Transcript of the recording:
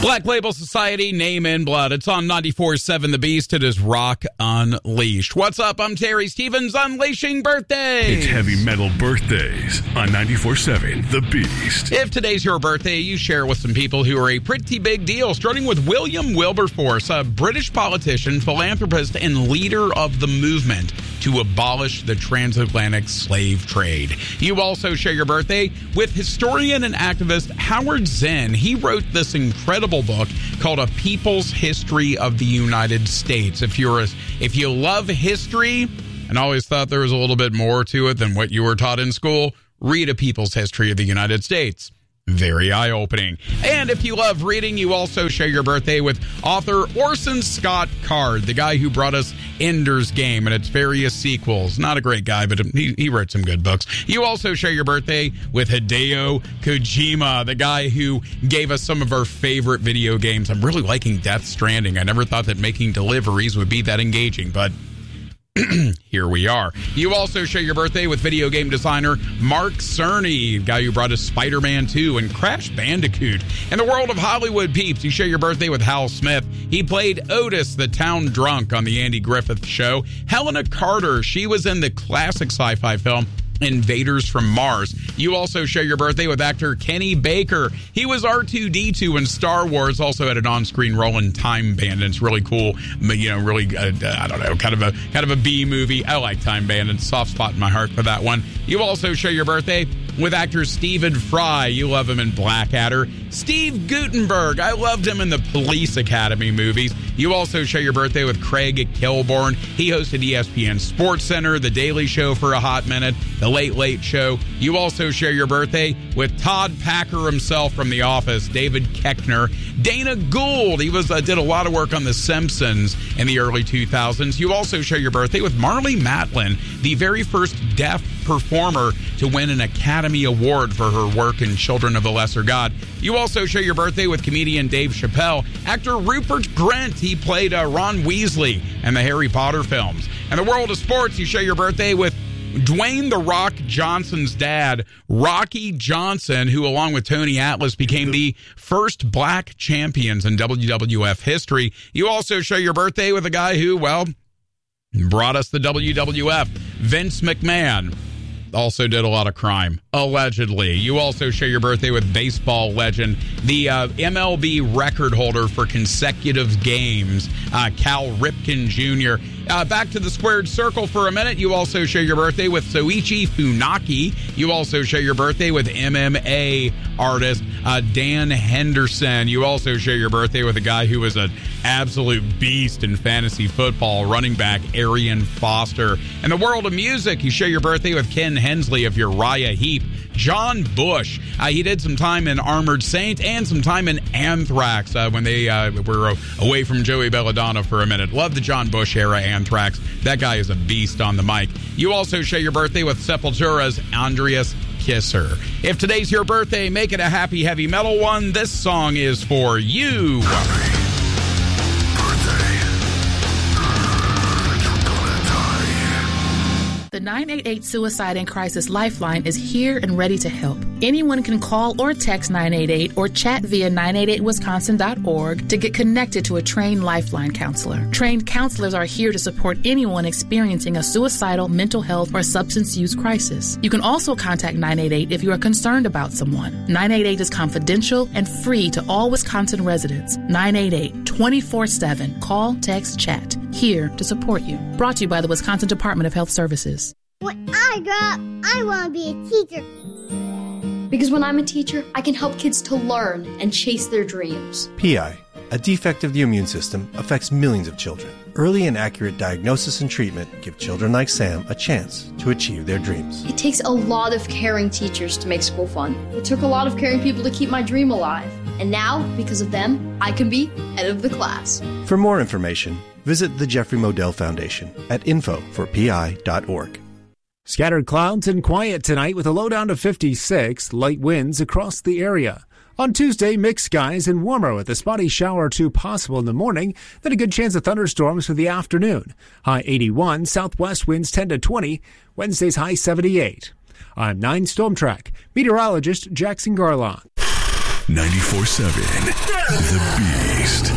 Black Label Society, Name in Blood. It's on 94.7 The Beast. It is Rock Unleashed. What's up? I'm Terry Stevens, unleashing birthdays. It's heavy metal birthdays on 94.7 The Beast. If today's your birthday, you share with some people who are a pretty big deal, starting with William Wilberforce, a British politician, philanthropist, and leader of the movement to abolish the transatlantic slave trade. You also share your birthday with historian and activist Howard Zinn. He wrote this incredible book called A People's History of the United States. If you love history and always thought there was a little bit more to it than what you were taught in school, read A People's History of the United States. Very eye-opening. And if you love reading, you also share your birthday with author Orson Scott Card, the guy who brought us Ender's Game and its various sequels. Not a great guy, but he wrote some good books. You also share your birthday with Hideo Kojima, the guy who gave us some of our favorite video games. I'm really liking Death Stranding. I never thought that making deliveries would be that engaging, but here we are. You also share your birthday with video game designer Mark Cerny, the guy who brought us Spider-Man 2 and Crash Bandicoot. In the world of Hollywood peeps, you share your birthday with Hal Smith. He played Otis, the town drunk, on the Andy Griffith Show. Helena Carter, she was in the classic sci-fi film Invaders from Mars. You also share your birthday with actor Kenny Baker. He was R2-D2 in Star Wars, also had an on-screen role in Time Bandits. Really cool, really, I don't know, kind of a B movie. I like Time Bandits. Soft spot in my heart for that one. You also share your birthday with actor Stephen Fry. You love him in Blackadder. Steve Guttenberg. I loved him in the Police Academy movies. You also share your birthday with Craig Kilborn. He hosted ESPN Sports Center, The Daily Show for a hot minute, The Late Late Show. You also share your birthday with Todd Packer himself from The Office, David Koechner. Dana Gould. He did a lot of work on The Simpsons in the early 2000s. You also share your birthday with Marlee Matlin, the very first deaf performer to win an Academy Award for her work in Children of the Lesser God. You also share your birthday with comedian Dave Chappelle. Actor Rupert Grint, he played Ron Weasley in the Harry Potter films. In the world of sports, you share your birthday with Dwayne "The Rock" Johnson's dad, Rocky Johnson, who along with Tony Atlas became the first black champions in WWF history. You also share your birthday with a guy who, brought us the WWF, Vince McMahon. Also did a lot of crime, allegedly. You also share your birthday with baseball legend, the MLB record holder for consecutive games, Cal Ripken Jr. Back to the squared circle for a minute. You also share your birthday with Soichi Funaki. You also share your birthday with MMA artist Dan Henderson. You also share your birthday with a guy who was an absolute beast in fantasy football, running back Arian Foster. In the world of music, you share your birthday with Ken Hensley of Uriah Heep. John Bush. He did some time in Armored Saint and some time in Anthrax when they were away from Joey Belladonna for a minute. Love the John Bush era Anthrax. That guy is a beast on the mic. You also share your birthday with Sepultura's Andreas Kisser. If today's your birthday, make it a happy heavy metal one. This song is for you. The 988 Suicide and Crisis Lifeline is here and ready to help. Anyone can call or text 988 or chat via 988wisconsin.org to get connected to a trained Lifeline counselor. Trained counselors are here to support anyone experiencing a suicidal, mental health, or substance use crisis. You can also contact 988 if you are concerned about someone. 988 is confidential and free to all Wisconsin residents. 988 24/7. Call, text, chat. Here to support you. Brought to you by the Wisconsin Department of Health Services. When I grow up, I want to be a teacher. Because when I'm a teacher, I can help kids to learn and chase their dreams. PI, a defect of the immune system, affects millions of children. Early and accurate diagnosis and treatment give children like Sam a chance to achieve their dreams. It takes a lot of caring teachers to make school fun. It took a lot of caring people to keep my dream alive. And now, because of them, I can be head of the class. For more information, visit the Jeffrey Modell Foundation at info4pi.org. Scattered clouds and quiet tonight with a low down to 56, light winds across the area. On Tuesday, mixed skies and warmer with a spotty shower or two possible in the morning, then a good chance of thunderstorms for the afternoon. High 81, southwest winds 10 to 20, Wednesday's high 78. I'm 9 Storm Track meteorologist Jackson Garlock. 94.7 The Beast.